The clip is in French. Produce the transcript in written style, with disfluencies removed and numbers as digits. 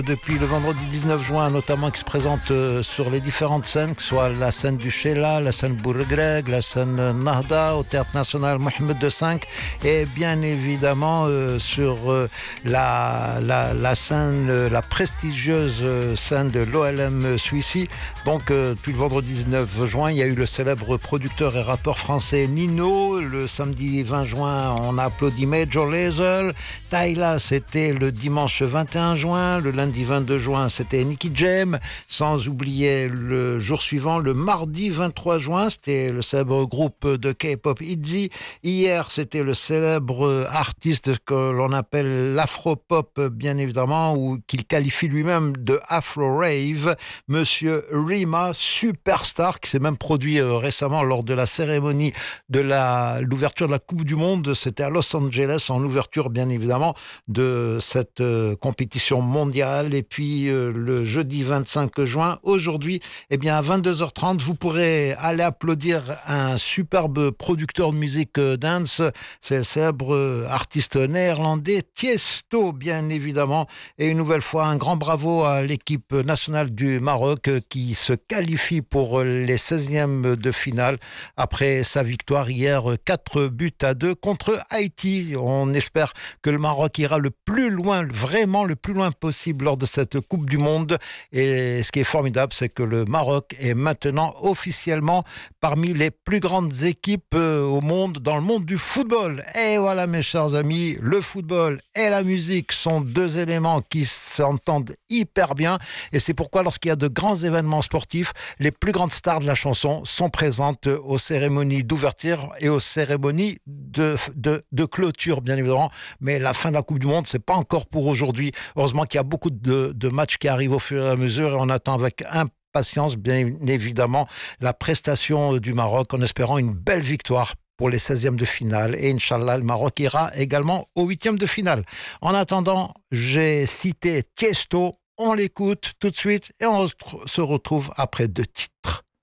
depuis le vendredi 19 juin, notamment qui se présente sur les différentes scènes, que ce soit la scène du Sheila, la scène Bourgreg, la scène Nahda, au Théâtre National Mohamed V, et bien évidemment sur la scène, la prestigieuse scène de l'OLM Suissi. Donc tout le vendredi 19 juin, il y a eu le célèbre producteur et rappeur français Nino. Le samedi 20 juin, on a applaudi Major Lazer. Tyla, c'était le dimanche 21 juin. Le lundi 22 juin, c'était Nicky Jam. Sans oublier le jour suivant, le mardi 23 juin, c'était le célèbre groupe de K-pop ITZY. Hier, c'était le célèbre artiste que l'on appelle l'afro-pop, bien évidemment, ou qu'il qualifie lui-même de afro-rave, Monsieur Rima, superstar, qui s'est même produit récemment lors de la cérémonie de l'ouverture de la Coupe du Monde. C'était à Los Angeles, en ouverture, bien évidemment, de cette compétition mondiale. Et puis, le jeudi 25 juin, aujourd'hui, eh bien, à 22h30, vous pourrez aller applaudir un superbe producteur de musique dance. C'est le célèbre artiste néerlandais Tiesto, bien évidemment. Et une nouvelle fois, un grand bravo à l'équipe nationale du Maroc qui se qualifie pour les 16e de finale après sa victoire hier 4-2 contre Haïti. On espère que le Maroc ira le plus loin, vraiment le plus loin possible lors de cette Coupe du Monde. Et ce qui est formidable, c'est que le Maroc est maintenant officiellement parmi les plus grandes équipes au monde, dans le monde du football. Et voilà, mes chers amis, le football et la musique sont deux éléments qui s'entendent hyper bien. Et c'est pourquoi, lorsqu'il y a de grands événements sportifs, les plus grandes stars de la chanson sont présentes aux cérémonies d'ouverture et aux cérémonies de clôture, bien évidemment. Mais la fin de la Coupe du Monde, c'est pas encore pour aujourd'hui. Heureusement qu'il y a beaucoup de matchs qui arrivent au fur et à mesure, et on attend avec impatience, bien évidemment, la prestation du Maroc, en espérant une belle victoire pour les 16e de finale. Et Inch'Allah, le Maroc ira également aux 8e de finale. En attendant, j'ai cité Tiesto. On l'écoute tout de suite et on se retrouve après 2 titres.